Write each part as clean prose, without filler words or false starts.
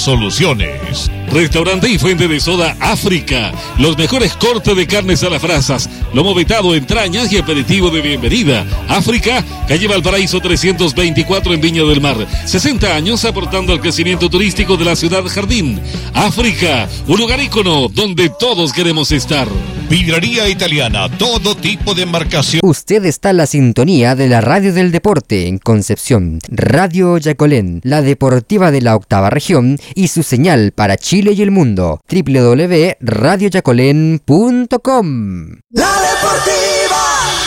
soluciones. Restaurante y fuente de soda África. Los mejores cortes de carnes a las brasas, lomo vetado, entrañas y aperitivo de bienvenida. África, calle Valparaíso 324 en Viña del Mar. 60 años aportando al crecimiento turístico de la ciudad jardín. África, un lugar ícono donde todos queremos estar. Vidrería Italiana, todo tipo de embarcación. Usted está en la sintonía de la Radio del Deporte en Concepción. Radio Yacolén, la deportiva de la octava región y su señal para Chile y el mundo. www.radioyacolén.com. La Deportiva.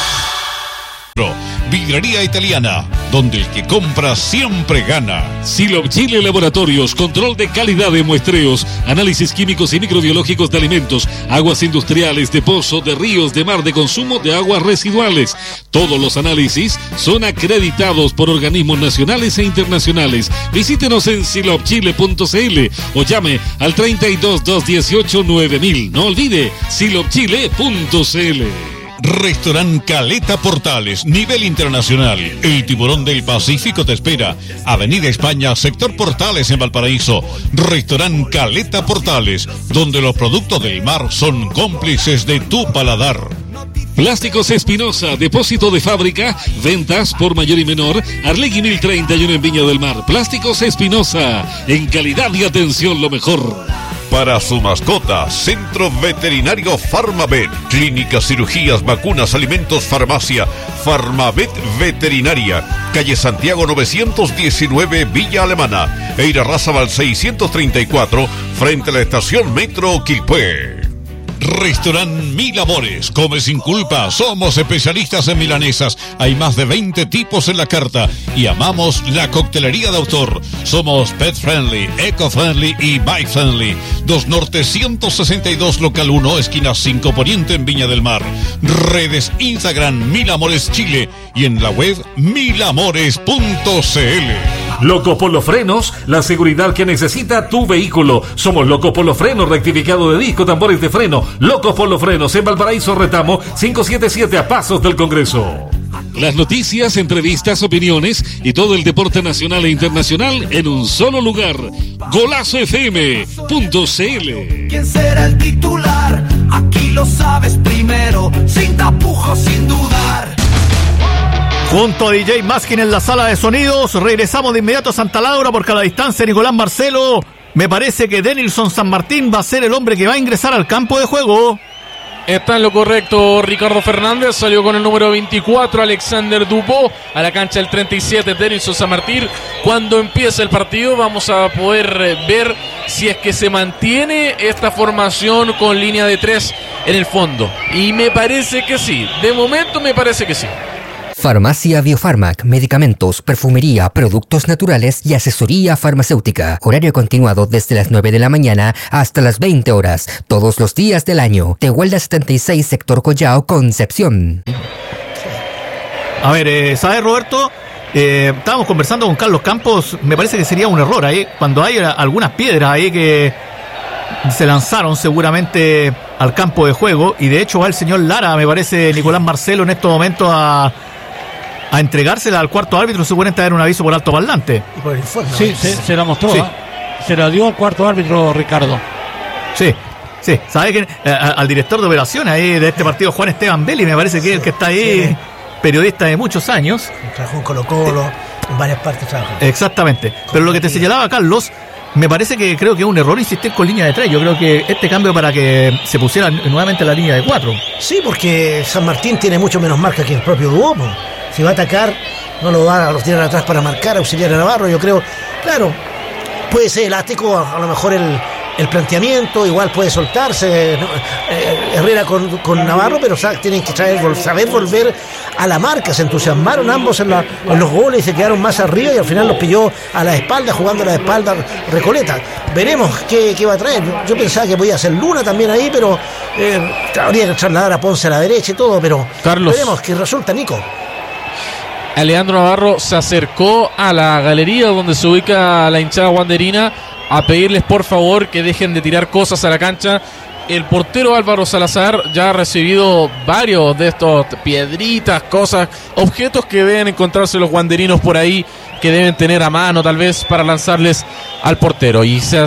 Vidrería Italiana, donde el que compra siempre gana. Silop Chile Laboratorios, control de calidad de muestreos, análisis químicos y microbiológicos de alimentos, aguas industriales, de pozo, de ríos, de mar, de consumo de aguas residuales. Todos los análisis son acreditados por organismos nacionales e internacionales. Visítenos en silopchile.cl o llame al 32 218 9000. No olvide, silopchile.cl. Restaurant Caleta Portales, nivel internacional. El tiburón del Pacífico te espera. Avenida España, sector Portales en Valparaíso. Restaurant Caleta Portales, donde los productos del mar son cómplices de tu paladar. Plásticos Espinosa, depósito de fábrica, ventas por mayor y menor, Arlegui 1031 en Viña del Mar. Plásticos Espinosa, en calidad y atención lo mejor. Para su mascota, Centro Veterinario Farmavet. Clínicas, cirugías, vacunas, alimentos, farmacia. Farmavet Veterinaria. Calle Santiago 919, Villa Alemana. Eirarrázaval 634, frente a la estación Metro Quilpué. Restaurant Mil Amores, come sin culpa, somos especialistas en milanesas, hay más de 20 tipos en la carta y amamos la coctelería de autor. Somos pet friendly, eco friendly y bike friendly. 2 Norte 162 local 1, esquina 5 Poniente en Viña del Mar. Redes Instagram Mil Amores Chile y en la web milamores.cl. Loco por los frenos, la seguridad que necesita tu vehículo. Somos Loco por los frenos, rectificado de disco, tambores de freno. Locos por los frenos en Valparaíso Retamo 577 a pasos del Congreso. Las noticias, entrevistas, opiniones y todo el deporte nacional e internacional en un solo lugar. GolazoFM.cl. ¿Quién será el titular? Aquí lo sabes primero, sin tapujos, sin dudar. Junto a DJ Maskin en la sala de sonidos, regresamos de inmediato a Santa Laura porque a la distancia Nicolás Marcelo. Me parece que Denilson San Martín va a ser el hombre que va a ingresar al campo de juego. Está en lo correcto Ricardo Fernández, salió con el número 24 Alexander Dupont, a la cancha el 37 Denilson San Martín. Cuando empiece el partido vamos a poder ver si es que se mantiene esta formación con línea de 3 en el fondo. Y me parece que sí, de momento me parece que sí. Farmacia Biofarmac, medicamentos, perfumería, productos naturales y asesoría farmacéutica. Horario continuado desde las 9 de la mañana hasta las 20 horas, todos los días del año. Tehuelda 76, sector Collao, Concepción. A ver, ¿sabes, Roberto? Estábamos conversando con Carlos Campos, me parece que sería un error ahí, cuando hay algunas piedras ahí que se lanzaron seguramente al campo de juego, y de hecho va el señor Lara, me parece, Nicolás Marcelo en estos momentos a entregársela al cuarto árbitro, seguramente a dar un aviso por alto parlante. Por el informe, sí, se la mostró, sí. Se la dio al cuarto árbitro Ricardo. Sí, ¿sabe que al director de operaciones ahí de este partido, Juan Esteban Belli, me parece que es el que está ahí, periodista de muchos años. Trabajó en Colo-Colo, en varias partes trabajó. Exactamente, pero lo que te señalaba Carlos, me parece que creo que es un error insistir con línea de 3. Yo creo que este cambio para que se pusiera nuevamente la línea de 4. Sí, porque San Martín tiene mucho menos marca que el propio Duomo. Si va a atacar, no lo va a los tirar atrás para marcar, auxiliar a Navarro. Yo creo, claro, puede ser elástico, a lo mejor el planteamiento, igual puede soltarse Herrera con Navarro, pero tienen que saber volver a la marca. Se entusiasmaron ambos en los goles y se quedaron más arriba y al final los pilló a la espalda, jugando a la espalda Recoleta. Veremos qué va a traer. Yo pensaba que podía ser Luna también ahí, pero habría que trasladar a Ponce a la derecha y todo, pero Carlos, veremos qué resulta, Nico. Alejandro Navarro se acercó a la galería donde se ubica la hinchada wanderina a pedirles por favor que dejen de tirar cosas a la cancha. El portero Álvaro Salazar ya ha recibido varios de estos piedritas, cosas, objetos que deben encontrarse los wanderinos por ahí, que deben tener a mano tal vez para lanzarles al portero, y se